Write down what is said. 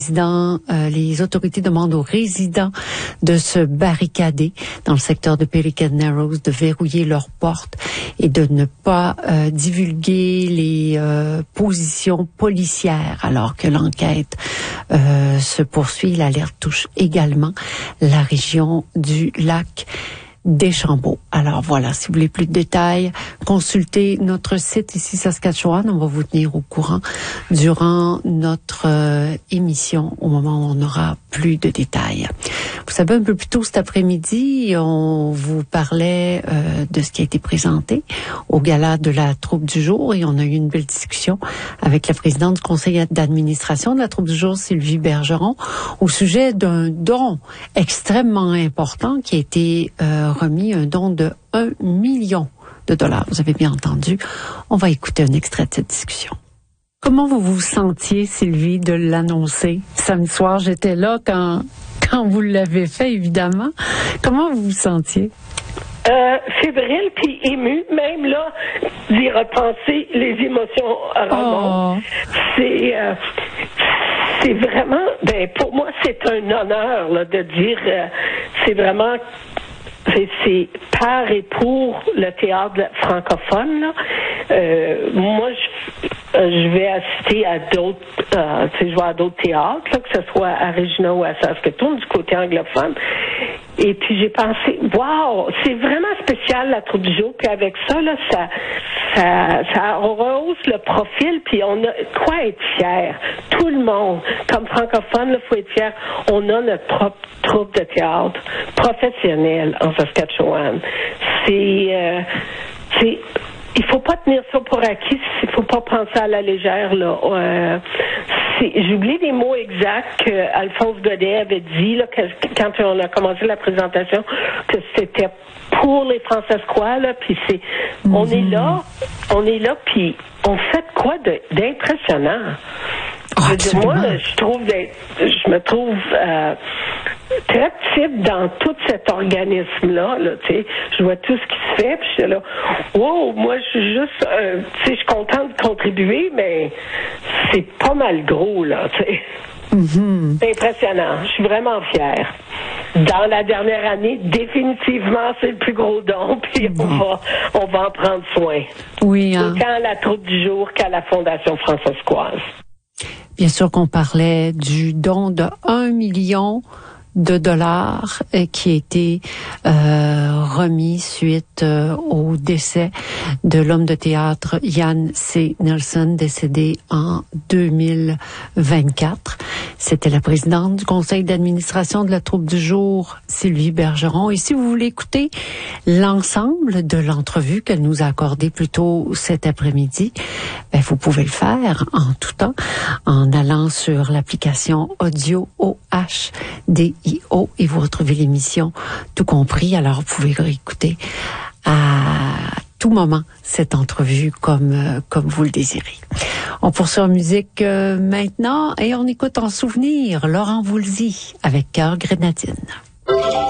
Les autorités demandent aux résidents de se barricader dans le secteur de Pelican Narrows, de verrouiller leurs portes et de ne pas divulguer les positions policières alors que l'enquête se poursuit. L'alerte touche également la région du lac Deschambault. Alors voilà, si vous voulez plus de détails, consultez notre site ici Saskatchewan. On va vous tenir au courant durant notre émission au moment où on aura plus de détails. Vous savez, un peu plus tôt cet après-midi, on vous parlait de ce qui a été présenté au gala de la troupe du jour et on a eu une belle discussion avec la présidente du conseil d'administration de la troupe du jour, Sylvie Bergeron, au sujet d'un don extrêmement important qui a été remis, un don de 1 million de dollars. Vous avez bien entendu. On va écouter un extrait de cette discussion. Comment vous vous sentiez, Sylvie, de l'annoncer? Samedi soir, j'étais là quand vous l'avez fait, évidemment. Comment vous vous sentiez? Fébrile puis ému, même là, d'y repenser, les émotions remontent. C'est vraiment, pour moi, c'est un honneur là, de dire, c'est vraiment... C'est par et pour le théâtre francophone. Là. Moi, je vais assister à d'autres, je vais à d'autres théâtres, là, que ce soit à Regina ou à Saskatoon, du côté anglophone. Et puis j'ai pensé, wow, c'est vraiment spécial la troupe du jour. Puis avec ça, là, ça rehausse le profil. Puis on a quoi être fier. Tout le monde, comme francophone, il faut être fier. On a notre propre troupe de théâtre professionnelle en Saskatchewan. Il faut pas tenir ça pour acquis. Il faut pas penser à la légère là. J'oublie les mots exacts que Alphonse Godet avait dit là, quand on a commencé la présentation, que c'était pour les Francescois là. Puis on est là, puis on fait quoi d'impressionnant. Moi, je me trouve très petite dans tout cet organisme-là. Là, je vois tout ce qui se fait, puis je suis là, wow, moi, je suis juste, je suis contente de contribuer, mais c'est pas mal gros, là, Mm-hmm. C'est impressionnant. Je suis vraiment fière. Dans la dernière année, définitivement, c'est le plus gros don, puis on va en prendre soin. Oui, hein. Autant à la troupe du jour qu'à la Fondation Francescoise. Bien sûr qu'on parlait du don de 1 million de dollars qui a été remis suite au décès de l'homme de théâtre Ian C. Nelson, décédé en 2024. C'était la présidente du conseil d'administration de la troupe du jour, Sylvie Bergeron. Et si vous voulez écouter l'ensemble de l'entrevue qu'elle nous a accordée plus tôt cet après-midi, vous pouvez le faire en tout temps en allant sur l'application audio OHDIO et vous retrouvez l'émission tout compris. Alors vous pouvez réécouter à tout moment cette entrevue comme vous le désirez. On poursuit en musique maintenant et on écoute en souvenir Laurent Voulzy avec Cœur Grenadine.